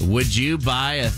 Would you buy a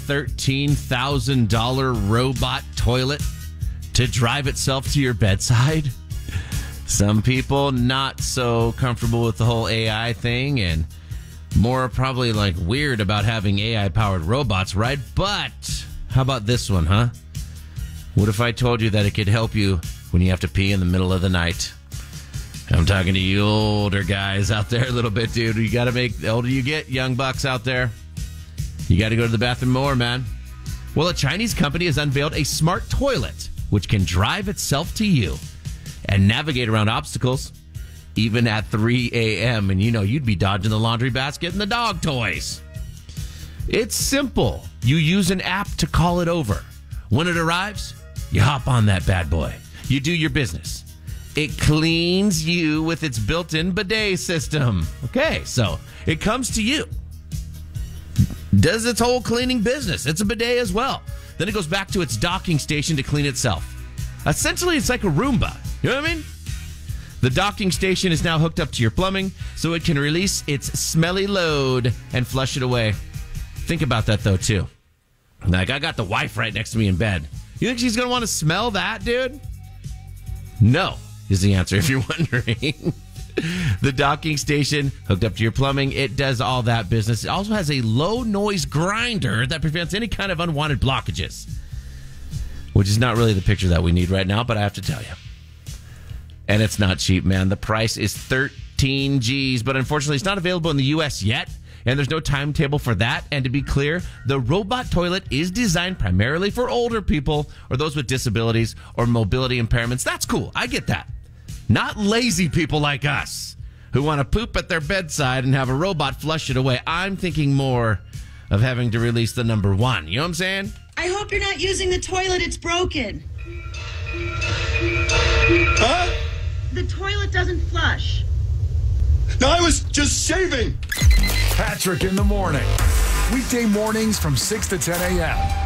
$13,000 robot toilet to drive itself to your bedside? Some people not so comfortable with the whole AI thing and more probably like weird about having AI-powered robots, right? But how about this one, huh? What if I told you that it could help you when you have to pee in the middle of the night? I'm talking to you older guys out there a little bit, dude. You got to make, the older you get, young bucks out there, you got to go to the bathroom more, man. Well, a Chinese company has unveiled a smart toilet which can drive itself to you and navigate around obstacles, even at 3 a.m. And, you know, you'd be dodging the laundry basket and the dog toys. It's simple. You use an app to call it over. When it arrives, you hop on that bad boy. You do your business. It cleans you with its built-in bidet system. Okay, so it comes to you. Does its whole cleaning business. It's a bidet as well. Then it goes back to its docking station to clean itself. Essentially, it's like a Roomba. You know what I mean? The docking station is now hooked up to your plumbing, so it can release its smelly load and flush it away. Think about that, though, too. Like, I got the wife right next to me in bed. You think she's going to want to smell that, dude? No, is the answer, if you're wondering. The docking station hooked up to your plumbing, it does all that business. It also has a low-noise grinder that prevents any kind of unwanted blockages, which is not really the picture that we need right now, but I have to tell you. And it's not cheap, man. The price is 13 G's, but unfortunately, it's not available in the U.S. yet, and there's no timetable for that. And to be clear, the robot toilet is designed primarily for older people or those with disabilities or mobility impairments. That's cool. I get that. Not lazy people like us who want to poop at their bedside and have a robot flush it away. I'm thinking more of having to release the number one. You know what I'm saying? I hope you're not using the toilet. It's broken. Huh? The toilet doesn't flush. No, I was just shaving. Patrick in the morning. Weekday mornings from 6 to 10 a.m.